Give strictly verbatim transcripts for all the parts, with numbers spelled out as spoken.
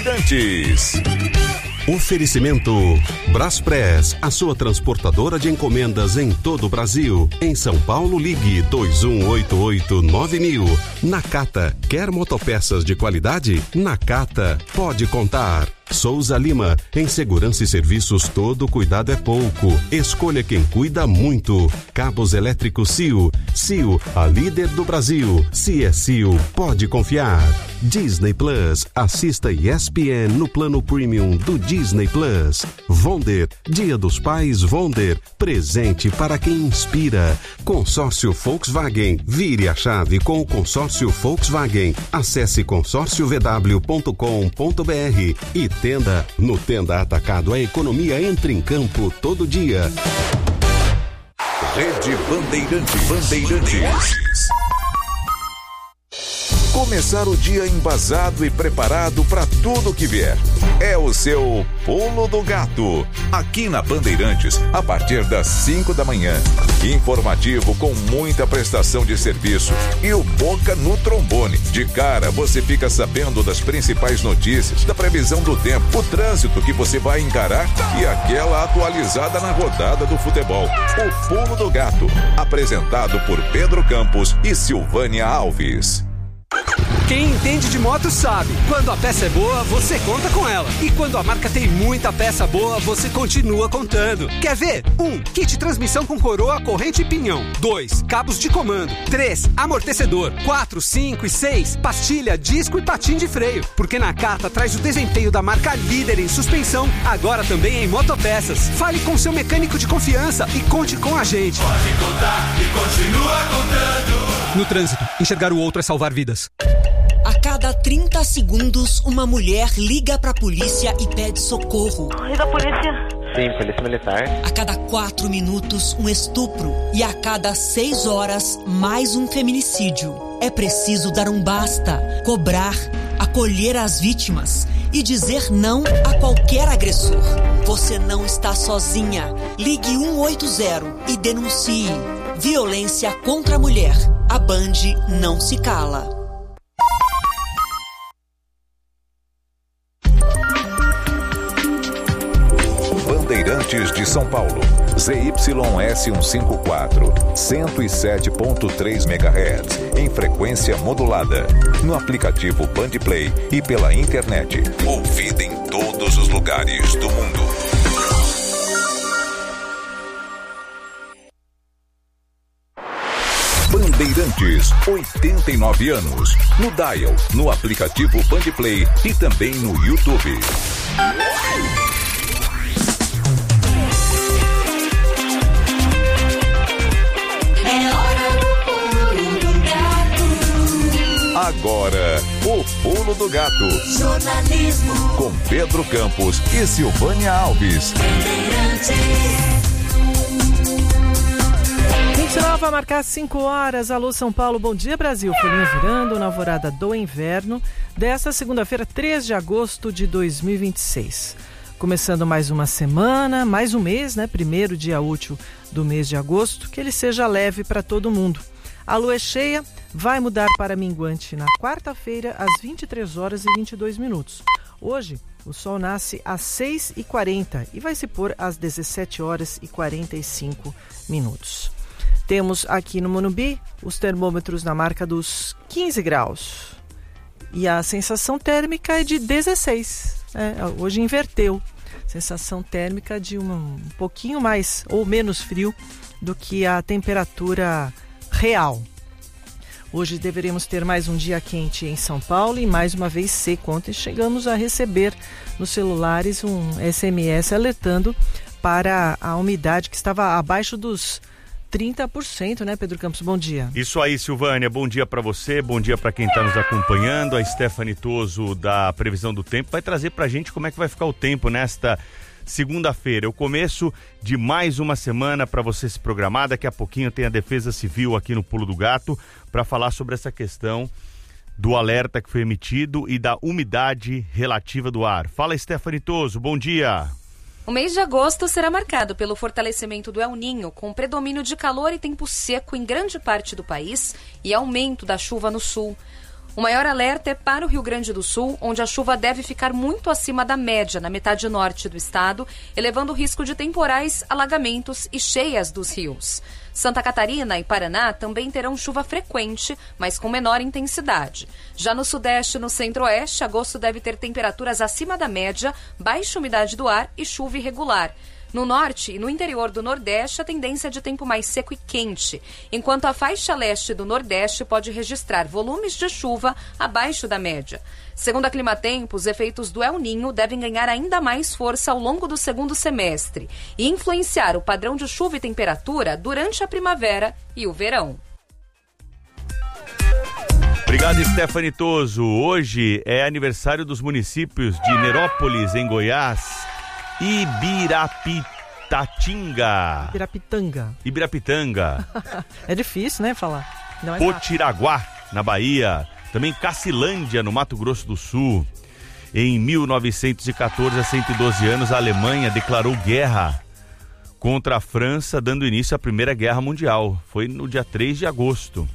Bandeirantes. Oferecimento Braspress, a sua transportadora de encomendas em todo o Brasil. Em São Paulo, ligue dois um oito oito nove mil. Nakata, quer motopeças de qualidade? Nakata, pode contar. Souza Lima, em segurança e serviços todo cuidado é pouco. Escolha quem cuida muito. Cabos elétricos C I O. C I O, a líder do Brasil. Se é C I O, pode confiar. Disney Plus, assista E S P N no plano premium do Disney Plus. Vonder, Dia dos Pais Vonder, presente para quem inspira. Consórcio Volkswagen, vire a chave com o consórcio Volkswagen. Acesse consórcio v w ponto com ponto b r e Tenda. No Tenda Atacado, a economia entra em campo todo dia. Rede Bandeirantes. Bandeirantes. Começar o dia embasado e preparado para tudo que vier. É o seu Pulo do Gato. Aqui na Bandeirantes, a partir das cinco da manhã. Informativo com muita prestação de serviço. E o Boca no trombone. De cara, você fica sabendo das principais notícias, da previsão do tempo, o trânsito que você vai encarar e aquela atualizada na rodada do futebol. O Pulo do Gato. Apresentado por Pedro Campos e Silvânia Alves. Quem entende de moto sabe, quando a peça é boa, você conta com ela. E quando a marca tem muita peça boa, você continua contando. Quer ver? um. Kit transmissão com coroa, corrente e pinhão. dois. Cabos de comando. três. Amortecedor. quatro, cinco e seis. Pastilha, disco e patim de freio. Porque Nakata traz o desempenho da marca líder em suspensão, agora também em motopeças. Fale com seu mecânico de confiança e conte com a gente. Pode contar e continua contando. No trânsito, enxergar o outro é salvar vidas. A cada trinta segundos, uma mulher liga pra polícia e pede socorro. Liga a polícia. Sim, polícia militar. A cada quatro minutos, um estupro. E a cada seis horas, mais um feminicídio. É preciso dar um basta, cobrar, acolher as vítimas e dizer não a qualquer agressor. Você não está sozinha. Ligue um oito zero e denuncie. Violência contra a mulher. A Band não se cala. Bandeirantes de São Paulo, Z Y S cento e cinquenta e quatro, cento e sete ponto três megahertz, em frequência modulada, no aplicativo Bandplay e pela internet, ouvida em todos os lugares do mundo. Bandeirantes, oitenta e nove anos, no Dial, no aplicativo Bandplay e também no YouTube. Agora, o Pulo do Gato. Jornalismo. Com Pedro Campos e Silvânia Alves. vinte e nove vai marcar cinco horas. Alô, São Paulo. Bom dia, Brasil. Folhinha virando na alvorada do inverno desta segunda-feira, três de agosto de dois mil e vinte e seis. Começando mais uma semana, mais um mês, né? Primeiro dia útil do mês de agosto. Que ele seja leve para todo mundo. A lua é cheia, vai mudar para minguante na quarta-feira, às vinte e três horas e vinte e dois minutos. Hoje, o sol nasce às seis e quarenta e vai se pôr às dezessete horas e quarenta e cinco minutos. Temos aqui no Morumbi os termômetros na marca dos quinze graus. E a sensação térmica é de dezesseis. É, hoje inverteu. Sensação térmica de um, um pouquinho mais ou menos frio do que a temperatura real. Hoje deveremos ter mais um dia quente em São Paulo e mais uma vez seco. Ontem chegamos a receber nos celulares um S M S alertando para a umidade que estava abaixo dos trinta por cento, né, Pedro Campos? Bom dia. Isso aí, Silvânia. Bom dia para você, bom dia para quem está nos acompanhando. A Stephanie Toso, da Previsão do Tempo, vai trazer para a gente como é que vai ficar o tempo nesta segunda-feira, o começo de mais uma semana para você se programar. Daqui a pouquinho tem a Defesa Civil aqui no Pulo do Gato para falar sobre essa questão do alerta que foi emitido e da umidade relativa do ar. Fala, Stephanie Toso, bom dia. O mês de agosto será marcado pelo fortalecimento do El Niño, com predomínio de calor e tempo seco em grande parte do país e aumento da chuva no sul. O maior alerta é para o Rio Grande do Sul, onde a chuva deve ficar muito acima da média na metade norte do estado, elevando o risco de temporais, alagamentos e cheias dos rios. Santa Catarina e Paraná também terão chuva frequente, mas com menor intensidade. Já no sudeste e no centro-oeste, agosto deve ter temperaturas acima da média, baixa umidade do ar e chuva irregular. No norte e no interior do Nordeste, a tendência é de tempo mais seco e quente, enquanto a faixa leste do Nordeste pode registrar volumes de chuva abaixo da média. Segundo a Climatempo, os efeitos do El Niño devem ganhar ainda mais força ao longo do segundo semestre e influenciar o padrão de chuva e temperatura durante a primavera e o verão. Obrigado, Stephanie Toso. Hoje é aniversário dos municípios de Nerópolis, em Goiás, Ibirapitatinga. Ibirapitanga. Ibirapitanga. É difícil, né, falar. Não é Potiraguá, na Bahia. Também Cacilândia, no Mato Grosso do Sul. Em mil novecentos e quatorze, há cento e doze anos, a Alemanha declarou guerra contra a França, dando início à Primeira Guerra Mundial. Foi no dia três de agosto.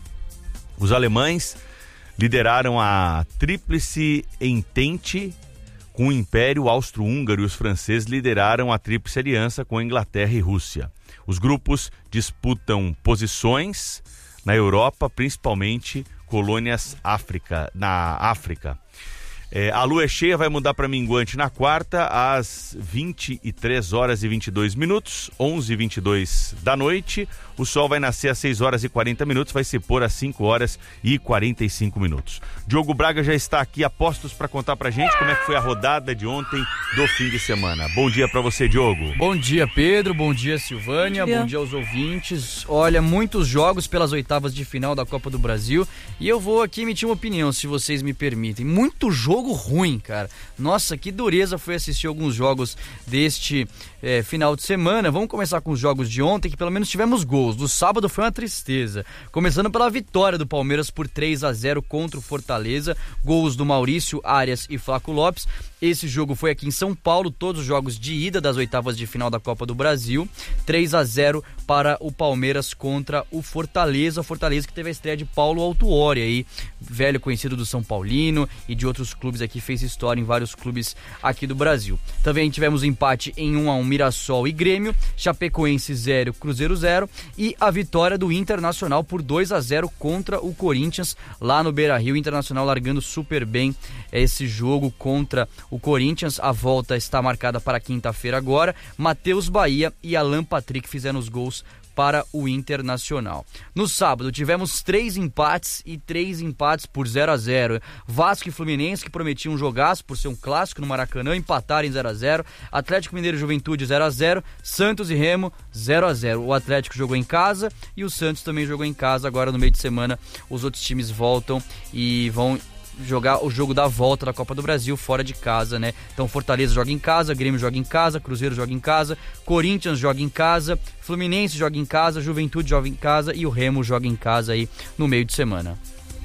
Os alemães lideraram a Tríplice Entente com o Império Austro-Húngaro, e os franceses lideraram a Tríplice Aliança com a Inglaterra e Rússia. Os grupos disputam posições na Europa, principalmente colônias África, na África. É, a lua é cheia, vai mudar para minguante na quarta, às vinte e três horas e vinte e dois minutos, onze e vinte e dois da noite. O sol vai nascer às seis horas e quarenta minutos, vai se pôr às cinco horas e quarenta e cinco minutos. Diogo Braga já está aqui a postos para contar pra gente como é que foi a rodada de ontem do fim de semana. Bom dia para você, Diogo. Bom dia, Pedro. Bom dia, Silvânia. Bom dia. Bom dia aos ouvintes. Olha, muitos jogos pelas oitavas de final da Copa do Brasil, e eu vou aqui emitir uma opinião, se vocês me permitem. Muito jogo Jogo ruim, cara. Nossa, que dureza foi assistir alguns jogos deste é, final de semana. Vamos começar com os jogos de ontem, que pelo menos tivemos gols. Do sábado foi uma tristeza. Começando pela vitória do Palmeiras por três a zero contra o Fortaleza. Gols do Maurício, Arias e Flaco Lopes. Esse jogo foi aqui em São Paulo, todos os jogos de ida das oitavas de final da Copa do Brasil. três a zero para o Palmeiras contra o Fortaleza. O Fortaleza que teve a estreia de Paulo Autuori, aí, velho conhecido do São Paulino e de outros clubes aqui, fez história em vários clubes aqui do Brasil. Também tivemos empate em um a um Mirassol e Grêmio, Chapecoense zero, Cruzeiro zero, e a vitória do Internacional por dois a zero contra o Corinthians lá no Beira-Rio. Internacional largando super bem esse jogo contra o Corinthians. A volta está marcada para quinta-feira agora. Matheus Bahia e Alan Patrick fizeram os gols para o Internacional. No sábado tivemos três empates e três empates por zero a zero. Vasco e Fluminense, que prometiam um jogaço por ser um clássico no Maracanã, empataram em zero a zero. Atlético Mineiro e Juventude zero a zero. Santos e Remo zero a zero. O Atlético jogou em casa e o Santos também jogou em casa. Agora no meio de semana os outros times voltam e vão jogar o jogo da volta da Copa do Brasil fora de casa, né? Então Fortaleza joga em casa, Grêmio joga em casa, Cruzeiro joga em casa, Corinthians joga em casa, Fluminense joga em casa, Juventude joga em casa e o Remo joga em casa aí no meio de semana.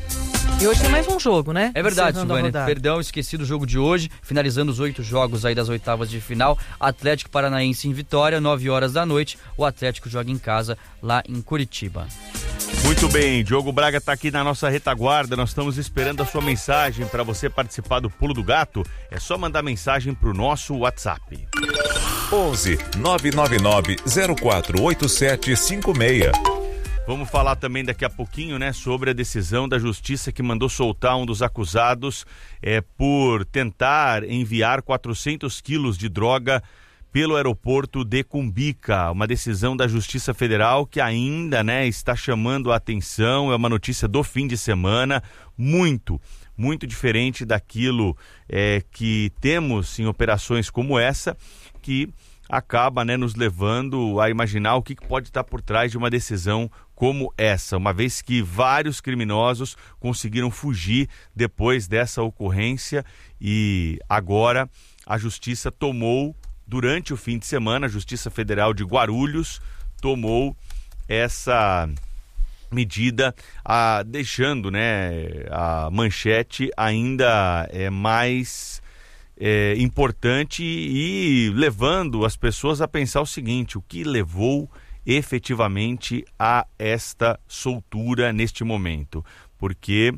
E hoje tem mais um jogo, né? É verdade, Silvânia. Perdão, esqueci do jogo de hoje. Finalizando os oito jogos aí das oitavas de final. Atlético Paranaense em Vitória, nove horas da noite. O Atlético joga em casa lá em Curitiba. Muito bem, Diogo Braga está aqui na nossa retaguarda. Nós estamos esperando a sua mensagem para você participar do Pulo do Gato. É só mandar mensagem para o nosso WhatsApp. onze nove nove nove zero quatro oito sete cinco seis. Vamos falar também daqui a pouquinho, né, sobre a decisão da justiça que mandou soltar um dos acusados é, por tentar enviar quatrocentos quilos de droga pelo aeroporto de Cumbica. Uma decisão da Justiça Federal que ainda, né, está chamando a atenção. É uma notícia do fim de semana, muito, muito diferente daquilo é, que temos em operações como essa, que acaba, né, nos levando a imaginar o que pode estar por trás de uma decisão como essa, uma vez que vários criminosos conseguiram fugir depois dessa ocorrência e agora a Justiça tomou, durante o fim de semana, a Justiça Federal de Guarulhos tomou essa medida, a, deixando, né, a manchete ainda é, mais é, importante e levando as pessoas a pensar o seguinte: o que levou efetivamente a esta soltura neste momento? Porque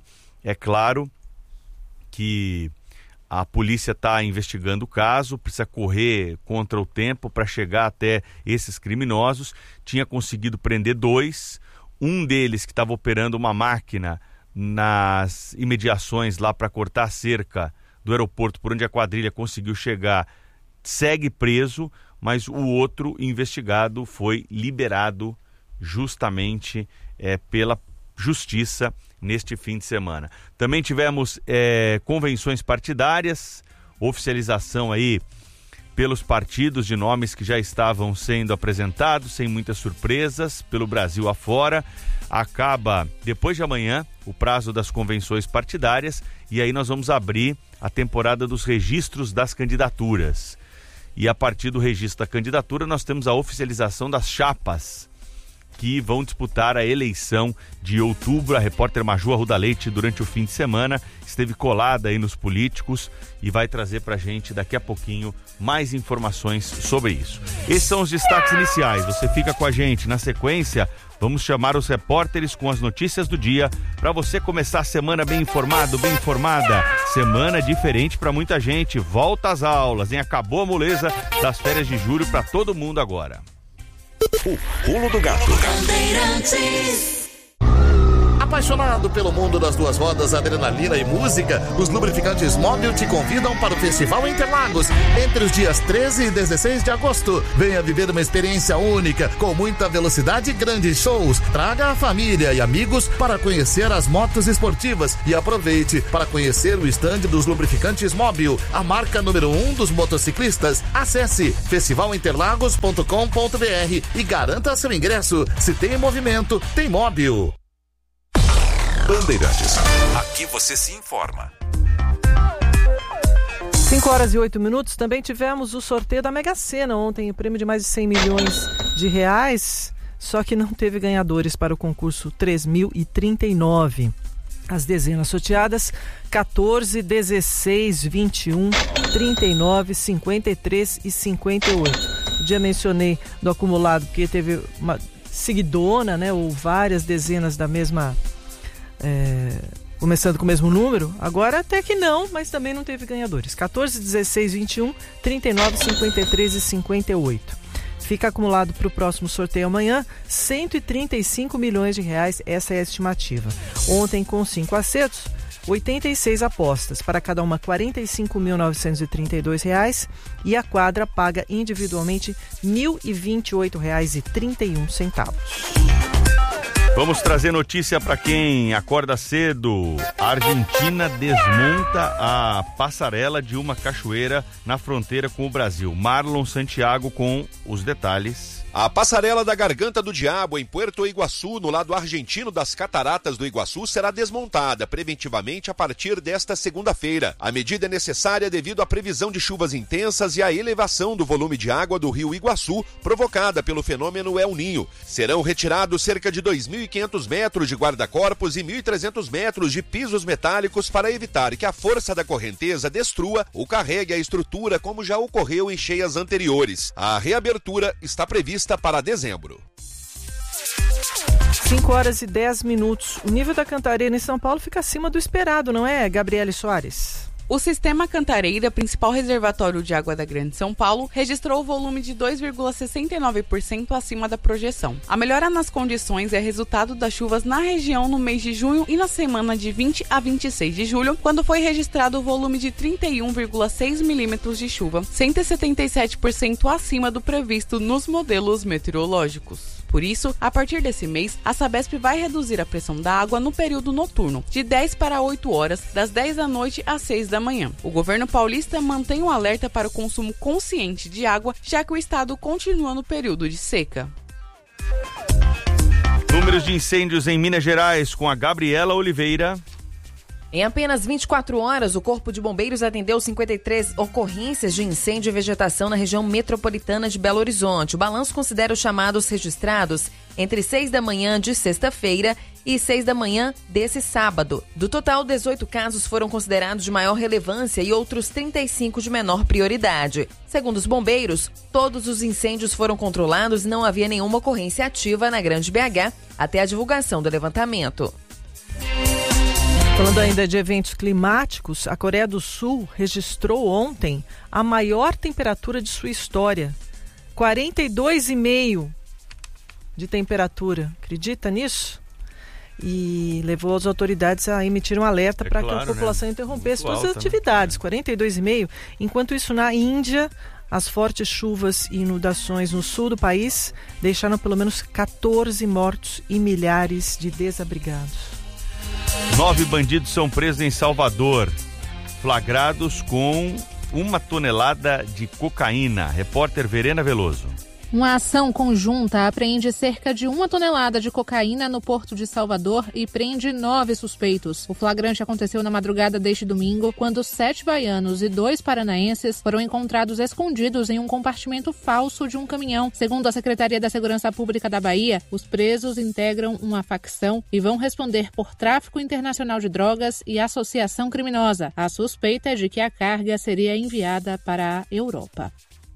É claro que a polícia está investigando o caso, precisa correr contra o tempo para chegar até esses criminosos. Tinha conseguido prender dois, um deles que estava operando uma máquina nas imediações lá para cortar a cerca do aeroporto por onde a quadrilha conseguiu chegar, segue preso, mas o outro investigado foi liberado justamente é, pela Justiça neste fim de semana. Também tivemos é, convenções partidárias, oficialização aí pelos partidos de nomes que já estavam sendo apresentados, sem muitas surpresas, pelo Brasil afora. Acaba depois de amanhã o prazo das convenções partidárias e aí nós vamos abrir a temporada dos registros das candidaturas. E a partir do registro da candidatura nós temos a oficialização das chapas que vão disputar a eleição de outubro. A repórter Maju Arruda Leite, durante o fim de semana, esteve colada aí nos políticos e vai trazer pra gente daqui a pouquinho mais informações sobre isso. Esses são os destaques iniciais. Você fica com a gente. Na sequência, vamos chamar os repórteres com as notícias do dia para você começar a semana bem informado, bem informada. Semana diferente para muita gente. Volta às aulas, hein? Acabou a moleza das férias de julho para todo mundo agora. O Pulo do Gato. Apaixonado pelo mundo das duas rodas, adrenalina e música, os lubrificantes Móbil te convidam para o Festival Interlagos entre os dias treze e dezesseis de agosto. Venha viver uma experiência única, com muita velocidade e grandes shows. Traga a família e amigos para conhecer as motos esportivas e aproveite para conhecer o estande dos lubrificantes Móbil, a marca número um dos motociclistas. Acesse festival interlagos ponto com ponto b r e garanta seu ingresso. Se tem movimento, tem Móbil. Bandeirantes, aqui você se informa. cinco horas e oito minutos, também tivemos o sorteio da Mega Sena ontem, o prêmio de mais de cem milhões de reais, só que não teve ganhadores para o concurso três mil e trinta e nove. As dezenas sorteadas, quatorze, dezesseis, vinte e um, trinta e nove, cinquenta e três e cinquenta e oito. Já mencionei do acumulado, porque teve uma seguidona, né, ou várias dezenas da mesma... É, começando com o mesmo número, agora até que não, mas também não teve ganhadores. quatorze, dezesseis, vinte e um, trinta e nove, cinquenta e três e cinquenta e oito. Fica acumulado para o próximo sorteio amanhã cento e trinta e cinco milhões de reais, essa é a estimativa. Ontem, com cinco acertos, oitenta e seis apostas, para cada uma quarenta e cinco mil novecentos e trinta e dois reais, e a quadra paga individualmente mil e vinte e oito reais e trinta e um centavos. Vamos trazer notícia para quem acorda cedo. A Argentina desmonta a passarela de uma cachoeira na fronteira com o Brasil. Marlon Santiago com os detalhes. A passarela da Garganta do Diabo, em Puerto Iguaçu, no lado argentino das Cataratas do Iguaçu, será desmontada preventivamente a partir desta segunda-feira. A medida é necessária devido à previsão de chuvas intensas e à elevação do volume de água do rio Iguaçu, provocada pelo fenômeno El Ninho. Serão retirados cerca de dois mil e quinhentos metros de guarda-corpos e mil e trezentos metros de pisos metálicos para evitar que a força da correnteza destrua ou carregue a estrutura, como já ocorreu em cheias anteriores. A reabertura está prevista para dezembro. cinco horas e dez minutos. O nível da Cantareira em São Paulo fica acima do esperado, não é, Gabriele Soares? O sistema Cantareira, principal reservatório de água da Grande São Paulo, registrou o volume de dois vírgula sessenta e nove por cento acima da projeção. A melhora nas condições é resultado das chuvas na região no mês de junho e na semana de vinte a vinte e seis de julho, quando foi registrado o volume de trinta e um vírgula seis milímetros de chuva, cento e setenta e sete por cento acima do previsto nos modelos meteorológicos. Por isso, a partir desse mês, a Sabesp vai reduzir a pressão da água no período noturno, de dez para oito horas, das dez da noite às seis da manhã. O governo paulista mantém um alerta para o consumo consciente de água, já que o estado continua no período de seca. Números de incêndios em Minas Gerais com a Gabriela Oliveira. Em apenas vinte e quatro horas, o Corpo de Bombeiros atendeu cinquenta e três ocorrências de incêndio e vegetação na região metropolitana de Belo Horizonte. O balanço considera os chamados registrados entre seis da manhã de sexta-feira e seis da manhã desse sábado. Do total, dezoito casos foram considerados de maior relevância e outros trinta e cinco de menor prioridade. Segundo os bombeiros, todos os incêndios foram controlados e não havia nenhuma ocorrência ativa na Grande B H até a divulgação do levantamento. Falando ainda de eventos climáticos, a Coreia do Sul registrou ontem a maior temperatura de sua história. quarenta e dois vírgula cinco de temperatura. Acredita nisso? E levou as autoridades a emitir um alerta é para claro, que a população né? interrompesse Muito suas alta, atividades. Né? quarenta e dois vírgula cinco. Enquanto isso, na Índia, as fortes chuvas e inundações no sul do país deixaram pelo menos quatorze mortos e milhares de desabrigados. Nove bandidos são presos em Salvador, flagrados com uma tonelada de cocaína. Repórter Verena Veloso. Uma ação conjunta apreende cerca de uma tonelada de cocaína no Porto de Salvador e prende nove suspeitos. O flagrante aconteceu na madrugada deste domingo, quando sete baianos e dois paranaenses foram encontrados escondidos em um compartimento falso de um caminhão. Segundo a Secretaria da Segurança Pública da Bahia, os presos integram uma facção e vão responder por tráfico internacional de drogas e associação criminosa. A suspeita é de que a carga seria enviada para a Europa.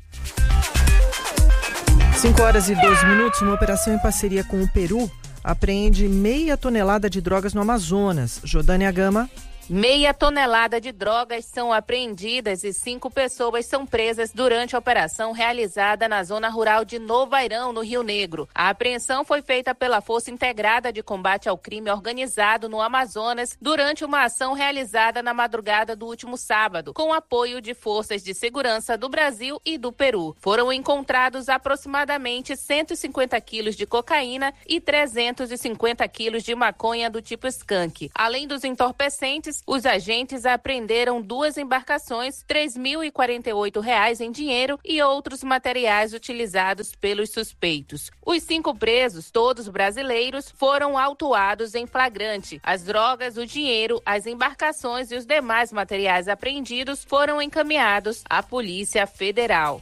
cinco horas e doze minutos, uma operação em parceria com o Peru apreende meia tonelada de drogas no Amazonas. Jordânia Gama. Meia tonelada de drogas são apreendidas e cinco pessoas são presas durante a operação realizada na zona rural de Novo Airão, no Rio Negro. A apreensão foi feita pela Força Integrada de Combate ao Crime Organizado no Amazonas durante uma ação realizada na madrugada do último sábado, com apoio de forças de segurança do Brasil e do Peru. Foram encontrados aproximadamente cento e cinquenta quilos de cocaína e trezentos e cinquenta quilos de maconha do tipo skunk. Além dos entorpecentes, os agentes apreenderam duas embarcações, três mil e quarenta e oito reais em dinheiro e outros materiais utilizados pelos suspeitos. Os cinco presos, todos brasileiros, foram autuados em flagrante. As drogas, o dinheiro, as embarcações e os demais materiais apreendidos foram encaminhados à Polícia Federal.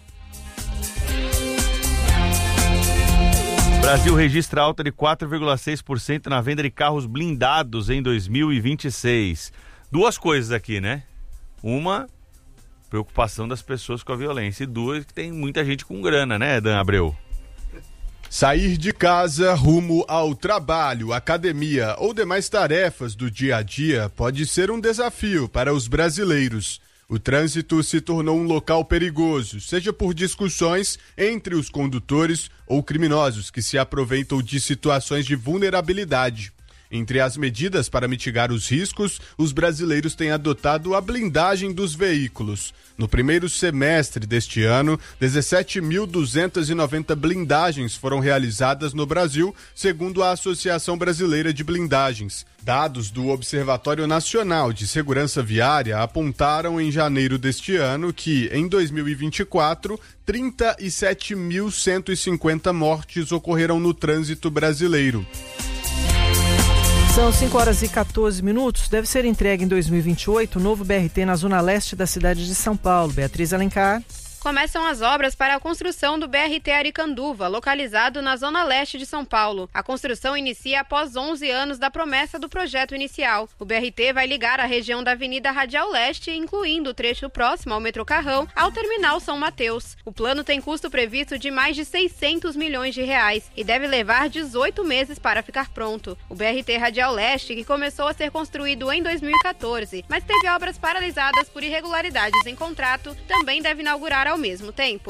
Brasil registra alta de quatro vírgula seis por cento na venda de carros blindados em dois mil e vinte e seis. Duas coisas aqui, né? Uma, preocupação das pessoas com a violência. E duas, que tem muita gente com grana, né, Dan Abreu? Sair de casa rumo ao trabalho, academia ou demais tarefas do dia a dia pode ser um desafio para os brasileiros. O trânsito se tornou um local perigoso, seja por discussões entre os condutores ou criminosos que se aproveitam de situações de vulnerabilidade. Entre as medidas para mitigar os riscos, os brasileiros têm adotado a blindagem dos veículos. No primeiro semestre deste ano, dezessete mil duzentas e noventa blindagens foram realizadas no Brasil, segundo a Associação Brasileira de Blindagens. Dados do Observatório Nacional de Segurança Viária apontaram em janeiro deste ano que, em dois mil e vinte e quatro, trinta e sete mil cento e cinquenta mortes ocorreram no trânsito brasileiro. São cinco horas e quatorze minutos. Deve ser entregue em dois mil e vinte e oito o novo B R T na zona leste da cidade de São Paulo. Beatriz Alencar. Começam as obras para a construção do B R T Aricanduva, localizado na zona leste de São Paulo. A construção inicia após onze anos da promessa do projeto inicial. O B R T vai ligar a região da Avenida Radial Leste, incluindo o trecho próximo ao metrô Carrão, ao terminal São Mateus. O plano tem custo previsto de mais de seiscentos milhões de reais e deve levar dezoito meses para ficar pronto. O B R T Radial Leste, que começou a ser construído em dois mil e quatorze, mas teve obras paralisadas por irregularidades em contrato, também deve inaugurar ao mesmo tempo.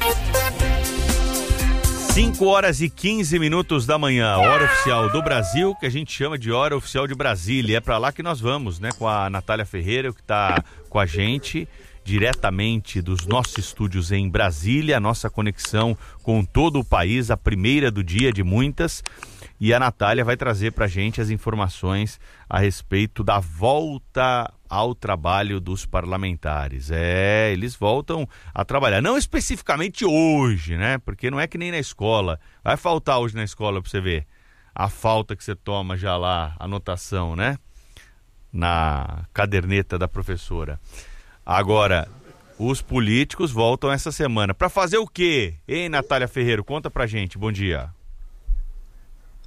cinco horas e quinze minutos da manhã, hora oficial do Brasil, que a gente chama de hora oficial de Brasília. É pra lá que nós vamos, né? Com a Natália Ferreira, que tá com a gente diretamente dos nossos estúdios em Brasília, a nossa conexão com todo o país, a primeira do dia de muitas. E a Natália vai trazer pra gente as informações a respeito da volta ao trabalho dos parlamentares. É, eles voltam a trabalhar. Não especificamente hoje, né? Porque não é que nem na escola. Vai faltar hoje na escola pra você ver a falta que você toma já lá, a anotação, né? Na caderneta da professora. Agora, os políticos voltam essa semana. Pra fazer o quê? Hein, Natália Ferreira? Conta pra gente. Bom dia.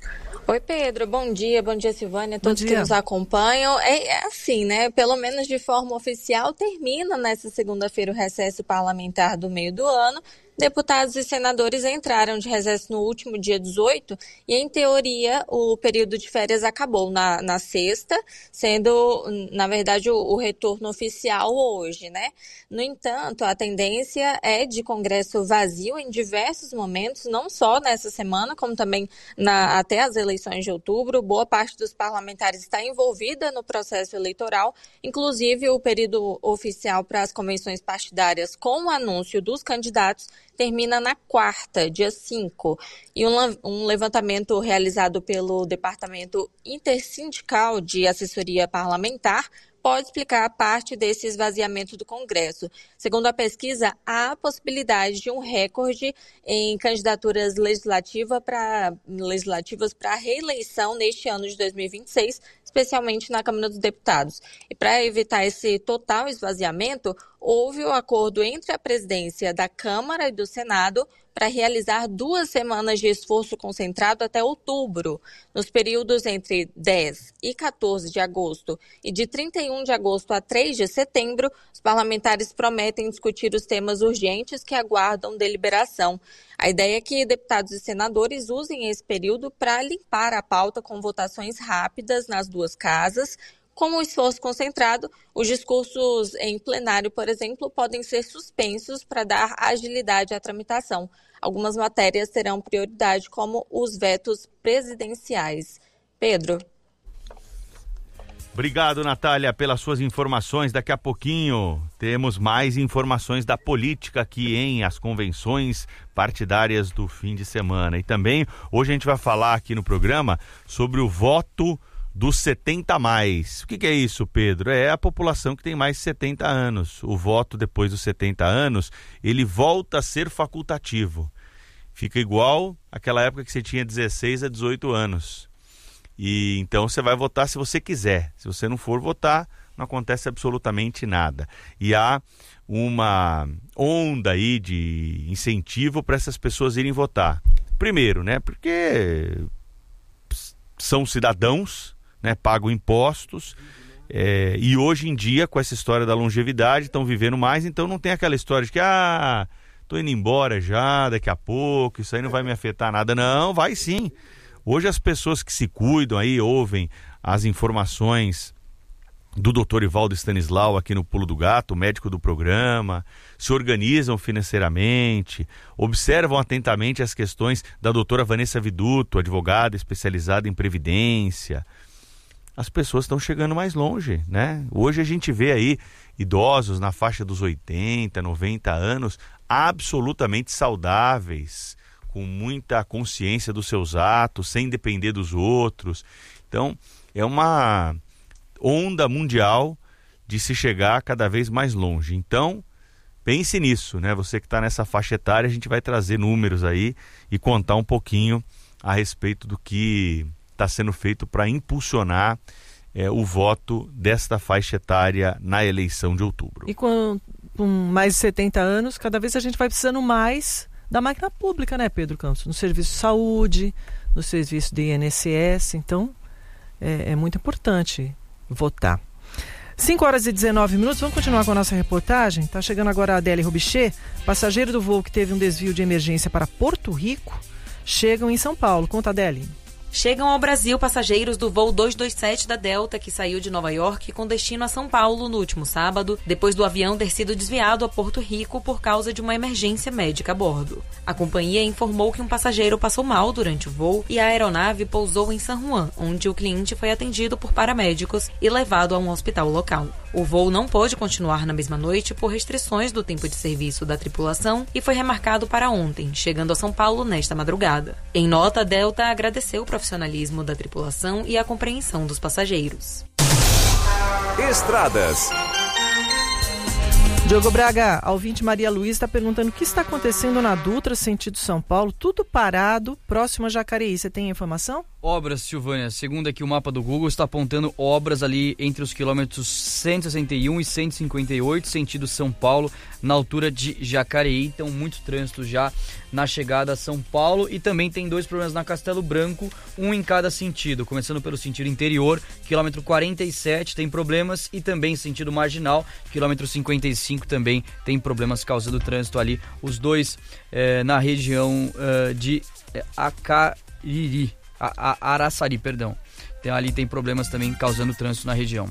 Oi, Pedro, bom dia, bom dia, Silvânia, todos dia. que nos acompanham. É, é assim, né, pelo menos de forma oficial, termina nesta segunda-feira o recesso parlamentar do meio do ano. Deputados e senadores entraram de recesso no último dia dezoito e, em teoria, o período de férias acabou na, na sexta, sendo, na verdade, o, o retorno oficial hoje, né? No entanto, a tendência é de Congresso vazio em diversos momentos, não só nessa semana, como também na, até as eleições de outubro. Boa parte dos parlamentares está envolvida no processo eleitoral, inclusive o período oficial para as convenções partidárias com o anúncio dos candidatos termina na quarta, dia cinco, e um, um levantamento realizado pelo Departamento Intersindical de Assessoria Parlamentar pode explicar parte desse esvaziamento do Congresso. Segundo a pesquisa, há a possibilidade de um recorde em candidaturas legislativa pra, legislativas para reeleição neste ano de dois mil e vinte e seis, especialmente na Câmara dos Deputados. E para evitar esse total esvaziamento, houve o acordo entre a presidência da Câmara e do Senado para realizar duas semanas de esforço concentrado até outubro. Nos períodos entre dez e quatorze de agosto e de trinta e um de agosto a três de setembro, os parlamentares prometem discutir os temas urgentes que aguardam deliberação. A ideia é que deputados e senadores usem esse período para limpar a pauta com votações rápidas nas duas casas. Com o esforço concentrado, os discursos em plenário, por exemplo, podem ser suspensos para dar agilidade à tramitação. Algumas matérias terão prioridade, como os vetos presidenciais. Pedro. Obrigado, Natália, pelas suas informações. Daqui a pouquinho temos mais informações da política aqui em as convenções partidárias do fim de semana. E também, hoje a gente vai falar aqui no programa sobre o voto dos setenta a mais. O que, que é isso, Pedro? É a população que tem mais de setenta anos. O voto depois dos setenta anos, ele volta a ser facultativo. Fica igual àquela época que você tinha dezesseis a dezoito anos. E então você vai votar se você quiser. Se você não for votar, não acontece absolutamente nada. E há uma onda aí de incentivo para essas pessoas irem votar. Primeiro, né? Porque são cidadãos, né, pagam impostos, é, e hoje em dia, com essa história da longevidade, estão vivendo mais, então não tem aquela história de que, ah, tô indo embora já, daqui a pouco, isso aí não vai me afetar nada. Não, vai sim. Hoje as pessoas que se cuidam aí, ouvem as informações do doutor Ivaldo Stanislau aqui no Pulo do Gato, médico do programa, se organizam financeiramente, observam atentamente as questões da doutora Vanessa Viduto, advogada especializada em previdência. As pessoas estão chegando mais longe, né? Hoje a gente vê aí idosos na faixa dos oitenta, noventa anos, absolutamente saudáveis, com muita consciência dos seus atos, sem depender dos outros. Então, é uma onda mundial de se chegar cada vez mais longe. Então, pense nisso, né? Você que está nessa faixa etária, a gente vai trazer números aí e contar um pouquinho a respeito do que está sendo feito para impulsionar é, o voto desta faixa etária na eleição de outubro. E com, com mais de setenta anos, cada vez a gente vai precisando mais da máquina pública, né, Pedro Campos? No serviço de saúde, no serviço de I N S S, então é, é muito importante votar. cinco horas e dezenove minutos, vamos continuar com a nossa reportagem. Está chegando agora a Adélia Robichê. Passageiro do voo que teve um desvio de emergência para Porto Rico chegam em São Paulo. Conta, Adélia. Chegam ao Brasil passageiros do voo duzentos e vinte e sete da Delta, que saiu de Nova York com destino a São Paulo no último sábado, depois do avião ter sido desviado a Porto Rico por causa de uma emergência médica a bordo. A companhia informou que um passageiro passou mal durante o voo e a aeronave pousou em San Juan, onde o cliente foi atendido por paramédicos e levado a um hospital local. O voo não pôde continuar na mesma noite por restrições do tempo de serviço da tripulação e foi remarcado para ontem, chegando a São Paulo nesta madrugada. Em nota, a Delta agradeceu o profissionalismo da tripulação e a compreensão dos passageiros. Estradas. Diogo Braga, a ouvinte Maria Luiz está perguntando o que está acontecendo na Dutra, sentido São Paulo, tudo parado, próximo a Jacareí. Você tem informação? Obras, Silvânia. Segundo aqui o mapa do Google, está apontando obras ali entre os quilômetros cento e sessenta e um e cento e cinquenta e oito, sentido São Paulo, na altura de Jacareí. Então, muito trânsito já na chegada a São Paulo. E também tem dois problemas na Castelo Branco, um em cada sentido. Começando pelo sentido interior, quilômetro quarenta e sete tem problemas, e também sentido marginal, quilômetro cinquenta e cinco também tem problemas causando trânsito ali. Os dois eh, na região eh, de eh, Acariri. A, a Araçari, perdão. Então, ali tem problemas também causando trânsito na região.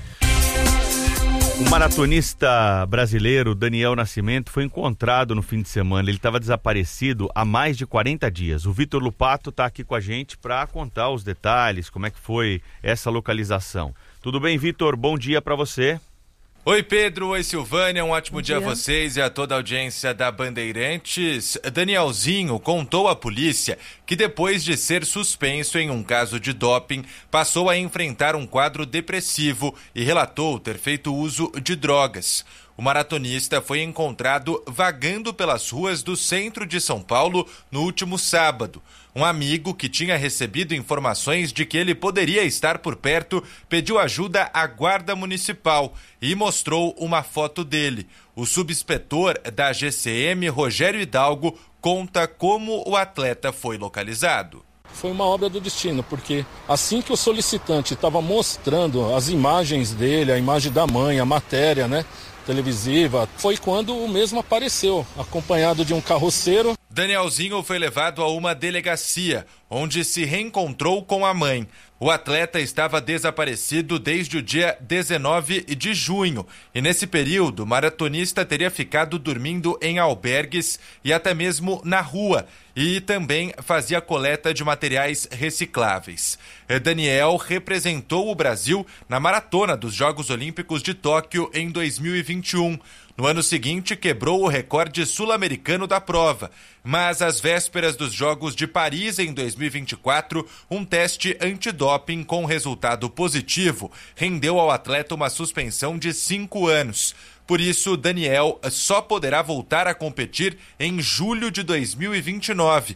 O maratonista brasileiro Daniel Nascimento foi encontrado no fim de semana. Ele estava desaparecido há mais de quarenta dias. O Vitor Lupato está aqui com a gente para contar os detalhes, como é que foi essa localização. Tudo bem, Vitor? Bom dia para você. Oi, Pedro. Oi, Silvânia. Um ótimo dia. dia a vocês e a toda a audiência da Bandeirantes. Danielzinho contou à polícia que depois de ser suspenso em um caso de doping, passou a enfrentar um quadro depressivo e relatou ter feito uso de drogas. O maratonista foi encontrado vagando pelas ruas do centro de São Paulo no último sábado. Um amigo que tinha recebido informações de que ele poderia estar por perto pediu ajuda à Guarda Municipal e mostrou uma foto dele. O subinspetor da G C M, Rogério Hidalgo, conta como o atleta foi localizado. Foi uma obra do destino, porque assim que o solicitante estava mostrando as imagens dele, a imagem da mãe, a matéria, né, televisiva, foi quando o mesmo apareceu, acompanhado de um carroceiro. Danielzinho foi levado a uma delegacia, onde se reencontrou com a mãe. O atleta estava desaparecido desde o dia dezenove de junho e nesse período o maratonista teria ficado dormindo em albergues e até mesmo na rua e também fazia coleta de materiais recicláveis. Daniel representou o Brasil na maratona dos Jogos Olímpicos de Tóquio em dois mil e vinte e um. No ano seguinte, quebrou o recorde sul-americano da prova. Mas às vésperas dos Jogos de Paris, em dois mil e vinte e quatro, um teste antidoping com resultado positivo rendeu ao atleta uma suspensão de cinco anos. Por isso, Daniel só poderá voltar a competir em julho de dois mil e vinte e nove.